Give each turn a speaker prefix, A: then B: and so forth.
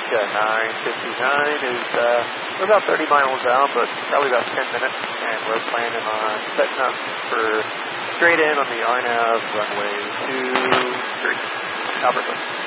A: 9:59 is, we're about 30 miles down, but probably about 10 minutes, and we're planning on setting up for straight in on the RNAV runway 23, Alberta.